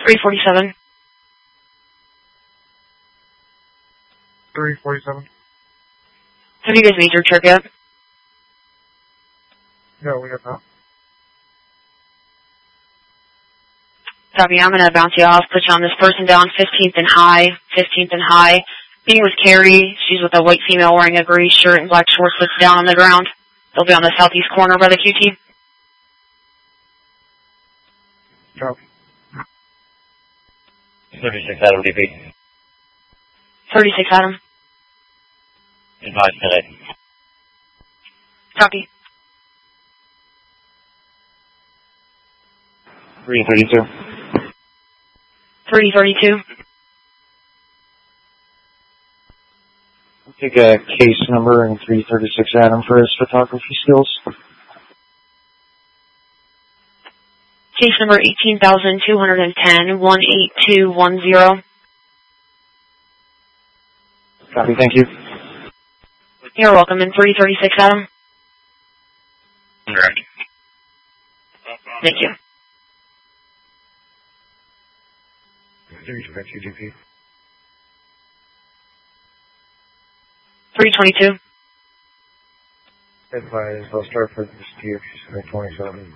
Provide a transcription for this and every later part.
347. 347. Have you guys made your trip yet? No, we have not. Copy, I'm going to bounce you off, put you on this person down, 15th and high, 15th and high. Meeting with Carrie. She's with a white female wearing a gray shirt and black shorts that's down on the ground. They'll be on the southeast corner by the QT. Copy. 36 Adam DP. 36 Adam. Advise today. Copy. 332. 332. I'll take a case number and 336 Adam for his photography skills. Case number 18,210, 18210. Copy, thank you. You're welcome. In 336 Adam. Correct. Thank you. 322. 322. Advise, I'll start for the dispute. 327.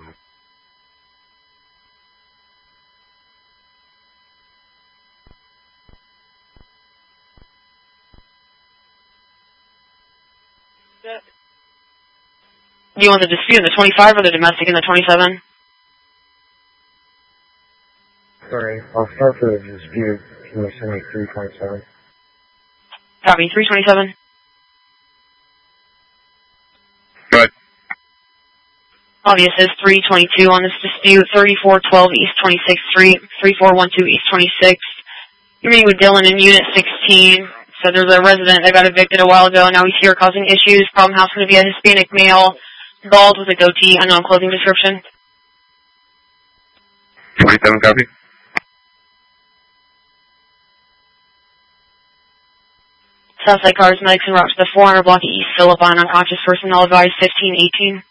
Do you want the dispute in the 25 or the domestic in the 27? Sorry, I'll start for the dispute. Can you send me 327? Copy. 327. Good. Obvious is 322 on this dispute, 3412 East 26th Street, 3412 East 26th. You're meeting with Dylan in Unit 16. So there's a resident that got evicted a while ago. Now he's here causing issues. Problem house going to be a Hispanic male, bald with a goatee, unknown clothing description. 27 copy. Southside cars, medics en route to the 400 block of East Philippi, an unconscious person, all advised 1518.